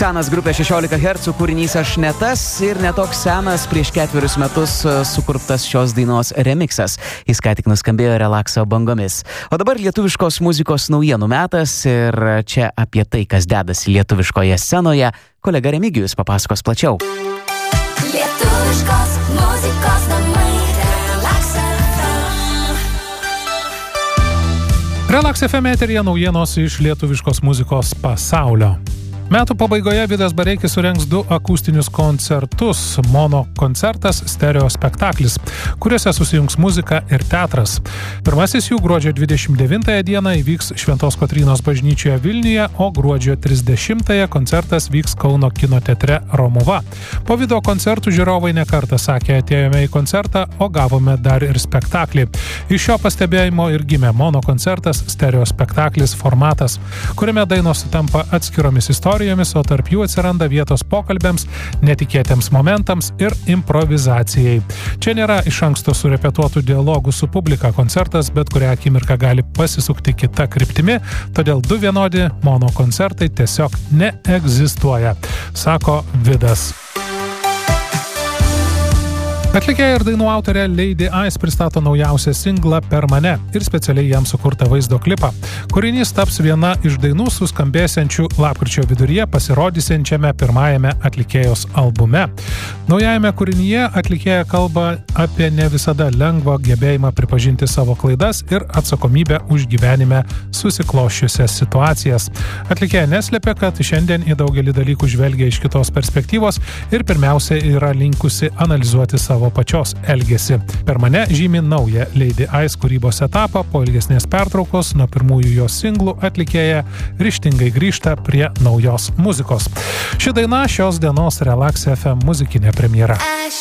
senas grupė 16 Hz kūrinys Aš ne tas ir netoks senas prieš 4 metus sukurptas šios dainos remixas. Jis ką tik nuskambėjo relakso bangomis. O dabar lietuviškos muzikos naujienų metas ir čia apie tai, kas dedasi lietuviškoje scenoje, kolega Remigijus papasakos plačiau. Lietuviškos muzikos namai Relax FM. Relax FM eteryje naujienos iš lietuviškos muzikos pasaulio. Metų pabaigoje Vidas Bareikis surengs 2 akustinius koncertus – mono koncertas, stereo spektaklis, kuriuose susijungs muzika ir teatras. Pirmasis jų gruodžio 29 dieną įvyks Šventos Kotrynos bažnyčioje Vilniuje, o gruodžio 30 koncertas vyks Kauno kino teatre Romuva. Po video koncertų žiūrovai nekartą sakė, atėjome į koncertą, o gavome dar ir spektaklį. Iš šio pastebėjimo ir gimė mono koncertas, stereo spektaklis formatas, kuriame dainos sutampa atskiromis istorijomis, o tarp jų atsiranda vietos pokalbėms, netikėtiems momentams ir improvizacijai. Čia nėra iš anksto surepetuotų dialogų su publika koncertas, bet kurią akimirką gali pasisukti kita kryptimi, todėl 2 vienodi mono koncertai tiesiog neegzistuoja, sako Vidas. Atlikėja ir dainų autorė Lady Ice pristato naujausią singlą Per mane ir specialiai jam sukurtą vaizdo klipą. Kūrinys taps viena iš dainų suskambėsiančių lapkričio viduryje pasirodysiančiame pirmajame atlikėjos albume. Naujajame kūrinyje atlikėja kalba apie ne visada lengvą gebėjimą pripažinti savo klaidas ir atsakomybę už gyvenime susiklosčiusias situacijas. Atlikėja neslėpia, kad šiandien į daugelį dalykų žvelgia iš kitos perspektyvos ir pirmiausia yra linkusi analizuoti savo pačios elgesį. Per mane žymi naują Lady Ice kūrybos etapą, po ilgesnės pertraukos nuo pirmųjų jos singlų atlikėja ryžtingai grįžta prie naujos muzikos. Ši daina šios dienos Relax FM muzikinė premjera. Aš